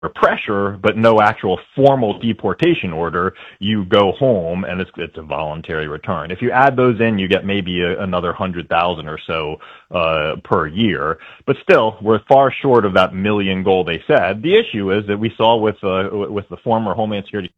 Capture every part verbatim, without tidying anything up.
pressure, but no actual formal deportation order, you go home and it's it's a voluntary return. If you add those in, you get maybe a, another hundred thousand or so uh, per year. But still, we're far short of that million goal they said. The issue is that we saw with uh, with the former Homeland Security.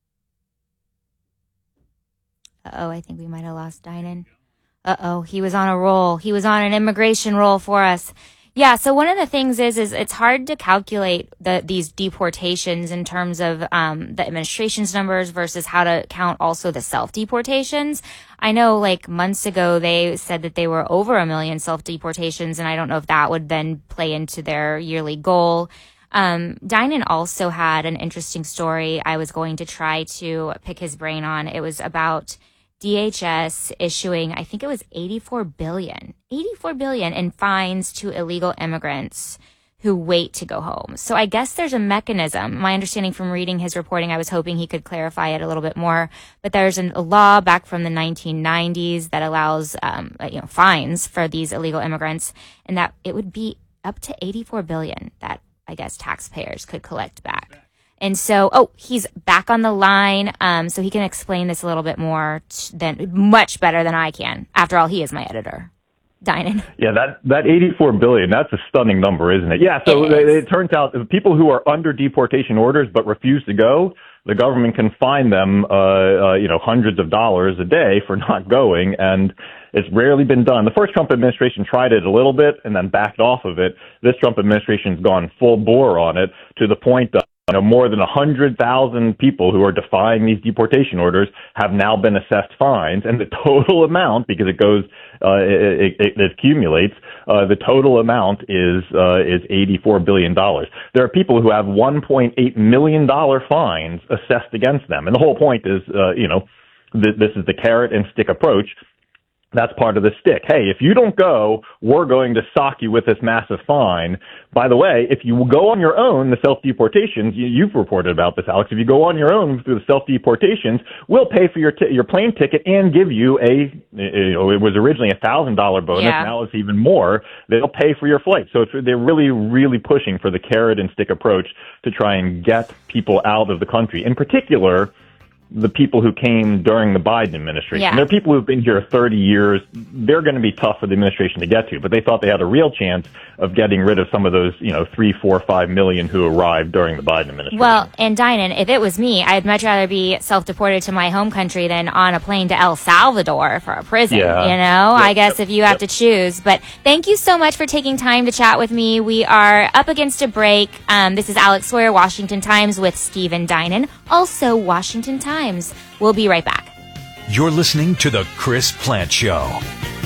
Uh-oh, I think we might have lost Dinan. Uh-oh, he was on a roll. He was on an immigration roll for us. Yeah, so one of the things is, is it's hard to calculate the, these deportations in terms of um, the administration's numbers versus how to count also the self-deportations. I know like months ago they said that they were over a million self-deportations, and I don't know if that would then play into their yearly goal. Um, Dinan also had an interesting story I was going to try to pick his brain on. It was about D H S issuing, I think it was eighty-four billion, eighty-four billion in fines to illegal immigrants who wait to go home. So I guess there's a mechanism. My understanding from reading his reporting, I was hoping he could clarify it a little bit more, but there's an, a law back from the nineteen nineties that allows, um, you know, fines for these illegal immigrants, and that it would be up to eighty-four billion that I guess taxpayers could collect back. And so, oh, he's back on the line, um, so he can explain this a little bit more, t- than much better than I can. After all, he is my editor, Dinan. Yeah, that that eighty-four billion, that's a stunning number, isn't it? Yeah, so it, it turns out the people who are under deportation orders but refuse to go, the government can fine them, uh, uh, you know, hundreds of dollars a day for not going, and it's rarely been done. The first Trump administration tried it a little bit and then backed off of it. This Trump administration's gone full bore on it to the point that you know, more than one hundred thousand people who are defying these deportation orders have now been assessed fines, and the total amount, because it goes, uh, it, it, it accumulates, uh, the total amount is uh, is eighty-four billion dollars. There are people who have one point eight million dollars fines assessed against them, and the whole point is, uh, you know, th- this is the carrot and stick approach. That's part of the stick. Hey, if you don't go, we're going to sock you with this massive fine. By the way, if you go on your own, the self-deportations, you, you've reported about this, Alex. If you go on your own through the self-deportations, we'll pay for your t- your plane ticket and give you a, you know, it was originally a one thousand dollars bonus. Yeah. Now it's even more. They'll pay for your flight. So it's, they're really, really pushing for the carrot and stick approach to try and get people out of the country. In particular, the people who came during the Biden administration. Yeah. There are people who've been here thirty years. They're going to be tough for the administration to get to, but they thought they had a real chance of getting rid of some of those, you know, three, four, five million who arrived during the Biden administration. Well, and Dinan, if it was me, I'd much rather be self-deported to my home country than on a plane to El Salvador for a prison, yeah. you know? Yep, I guess yep, if you have yep. to choose. But thank you so much for taking time to chat with me. We are up against a break. Um, this is Alex Sawyer, Washington Times, with Stephen Dinan, also Washington Times. We'll be right back. You're listening to The Chris Plante Show.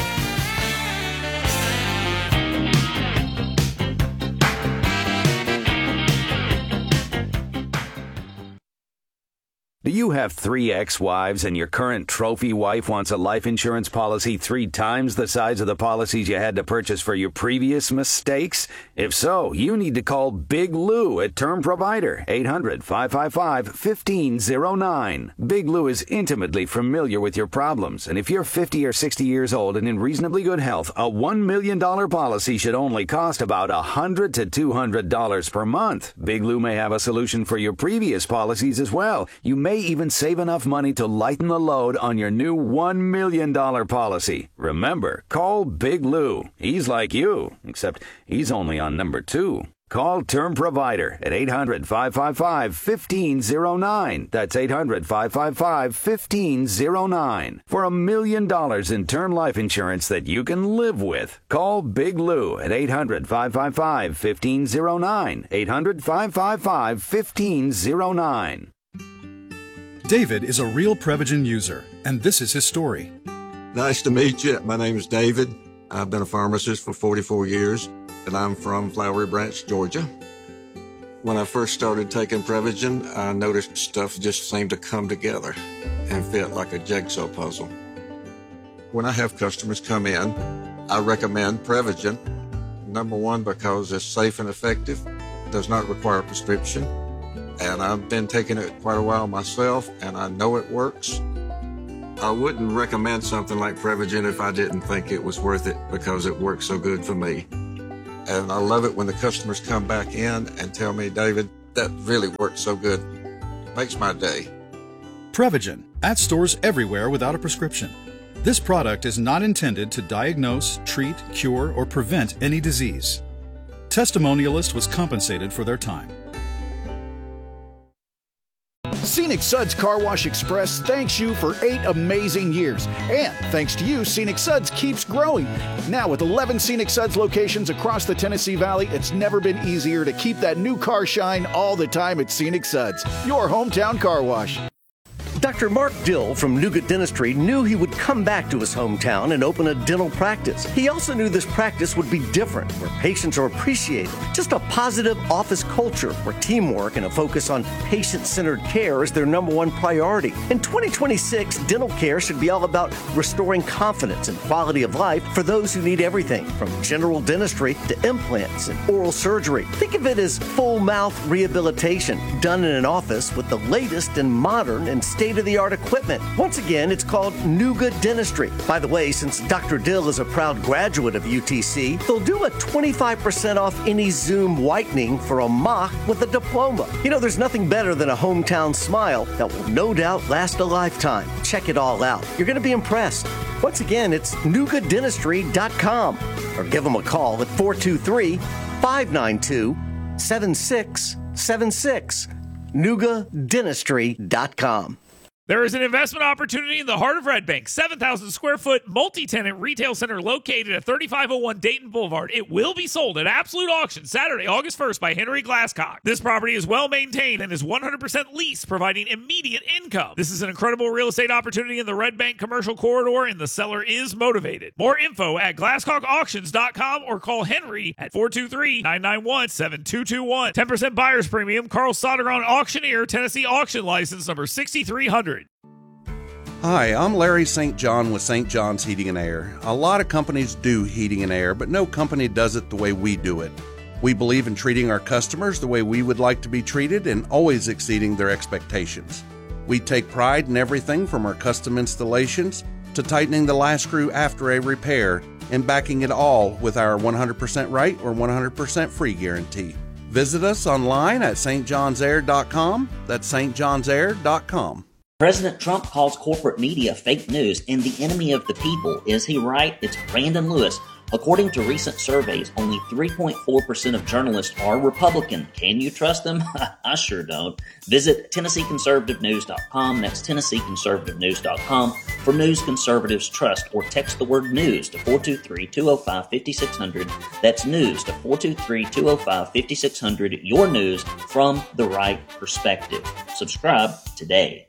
Do you have three ex-wives and your current trophy wife wants a life insurance policy three times the size of the policies you had to purchase for your previous mistakes? If so, you need to call Big Lou at Term Provider, eight hundred, five five five, one five zero nine. Big Lou is intimately familiar with your problems, and if you're fifty or sixty years old and in reasonably good health, a one million dollars policy should only cost about one hundred to two hundred dollars per month. Big Lou may have a solution for your previous policies as well. You may even save enough money to lighten the load on your new one million dollars policy. Remember, call Big Lou. He's like you, except he's only on number two. Call Term Provider at eight hundred, five five five, one five zero nine. That's eight hundred, five five five, one five zero nine. For a million dollars in term life insurance that you can live with. Call Big Lou at eight hundred, five five five, one five zero nine. eight hundred, five five five, one five zero nine. David is a real Prevagen user, and this is his story. Nice to meet you. My name is David. I've been a pharmacist for forty-four years, and I'm from Flowery Branch, Georgia. When I first started taking Prevagen, I noticed stuff just seemed to come together and fit like a jigsaw puzzle. When I have customers come in, I recommend Prevagen. Number one, because it's safe and effective, does not require a prescription. And I've been taking it quite a while myself, and I know it works. I wouldn't recommend something like Prevagen if I didn't think it was worth it, because it works so good for me. And I love it when the customers come back in and tell me, David, that really works so good. Makes my day. Prevagen, at stores everywhere without a prescription. This product is not intended to diagnose, treat, cure, or prevent any disease. Testimonialist was compensated for their time. Scenic Suds Car Wash Express thanks you for eight amazing years. And thanks to you, Scenic Suds keeps growing. Now with eleven Scenic Suds locations across the Tennessee Valley, it's never been easier to keep that new car shine all the time at Scenic Suds, your hometown car wash. Doctor Mark Dill from Nougat Dentistry knew he would come back to his hometown and open a dental practice. He also knew this practice would be different, where patients are appreciated. Just a positive office culture where teamwork and a focus on patient-centered care is their number one priority. In twenty twenty-six, dental care should be all about restoring confidence and quality of life for those who need everything from general dentistry to implants and oral surgery. Think of it as full mouth rehabilitation done in an office with the latest and modern and state state-of-the-art equipment. Once again, it's called Nougat Dentistry. By the way, since Doctor Dill is a proud graduate of U T C, they'll do a twenty-five percent off any Zoom whitening for a mock with a diploma. You know, there's nothing better than a hometown smile that will no doubt last a lifetime. Check it all out. You're going to be impressed. Once again, it's nougat dentistry dot com or give them a call at four two three, five nine two, seven six seven six. nougat dentistry dot com. There is an investment opportunity in the heart of Red Bank, seven thousand square foot multi-tenant retail center located at thirty-five oh one Dayton Boulevard. It will be sold at absolute auction Saturday, August first by Henry Glasscock. This property is well maintained and is one hundred percent leased, providing immediate income. This is an incredible real estate opportunity in the Red Bank commercial corridor, and the seller is motivated. More info at glasscock auctions dot com or call Henry at four two three, nine nine one, seven two two one. ten percent buyer's premium. Carl Sodergron Auctioneer, Tennessee Auction License number sixty-three hundred. Hi, I'm Larry Saint John with Saint John's Heating and Air. A lot of companies do heating and air, but no company does it the way we do it. We believe in treating our customers the way we would like to be treated and always exceeding their expectations. We take pride in everything from our custom installations to tightening the last screw after a repair and backing it all with our one hundred percent right or one hundred percent free guarantee. Visit us online at st johns air dot com. That's st johns air dot com. President Trump calls corporate media fake news and the enemy of the people. Is he right? It's Brandon Lewis. According to recent surveys, only three point four percent of journalists are Republican. Can you trust them? I sure don't. Visit Tennessee Conservative News dot com. That's Tennessee Conservative News dot com for news conservatives trust, or text the word news to four two three, two oh five, five six zero zero. That's news to four two three, two oh five, five six zero zero. Your news from the right perspective. Subscribe today.